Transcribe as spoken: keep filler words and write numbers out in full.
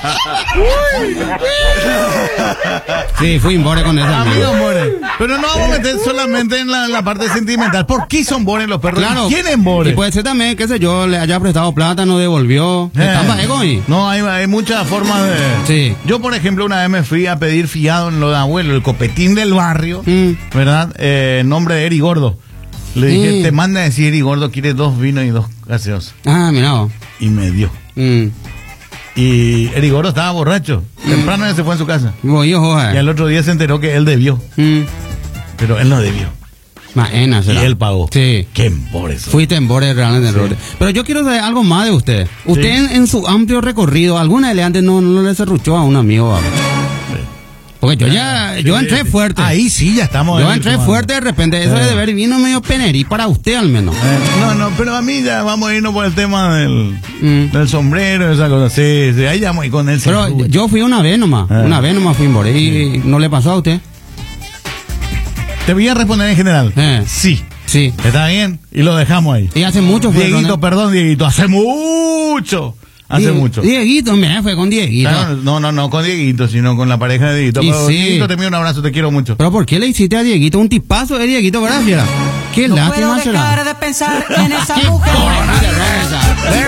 Sí, fui embore con esa. Amigo More. Pero no vamos a meter solamente en la, en la parte sentimental. ¿Por qué son Bores los perros? Claro. ¿Quién es Bores? Y puede ser también, qué sé yo, le haya prestado plata, no devolvió. Eh. Está paego ahí. No, hay, hay muchas formas de... Sí. Yo, por ejemplo, una vez me fui a pedir fiado en lo de abuelo, el copetín del barrio, Mm. ¿verdad? Eh, en nombre de Eri Gordo. Le dije, Mm. te manda a decir Eri Gordo, quiere dos vinos y dos gaseosas. Ah, mira vos. Y me dio. Mm. Y Eri Gordo estaba borracho. Temprano ya se fue en su casa. Voy yo, joder. Y al otro día se enteró que él debió. Mm. Pero él no debió. Maena, Y será. él pagó. Sí. Qué embores. Fuiste en Bores realmente en Sí. Bores. Pero yo quiero saber algo más de usted. Usted Sí. en, en su amplio recorrido, ¿alguna eleante no, no le serruchó a un amigo? vamos? Porque yo ya, yo entré fuerte. Ahí sí ya estamos. Yo ahí, entré tomando. fuerte de repente. Eso Eh. de ver vino medio penerí para usted al menos. Eh, No, no, pero a mí ya vamos a irnos por el tema del, Mm. del sombrero, esa cosa. Sí, sí, ahí ya vamos a ir con él. Pero sin duda. yo fui una vez nomás. Eh. Una vez nomás fui en Bores. ¿Y no le pasó a usted? Te voy a responder en general. Eh. Sí. Sí. ¿Está bien? Y lo dejamos ahí. Y hace mucho fue. Dieguito, ¿no? perdón, Dieguito. Hace mucho. Hace Die- mucho. Dieguito, me fue con Dieguito. Claro, no, no, no con Dieguito, sino con la pareja de Dieguito. Y Pero, sí. Dieguito, te envío un abrazo, te quiero mucho. Pero ¿por qué le hiciste a Dieguito un tipazo de Dieguito, verdad, fiera? Qué No lástima puedo será. dejar de pensar en esa Qué mujer. porra de rosa.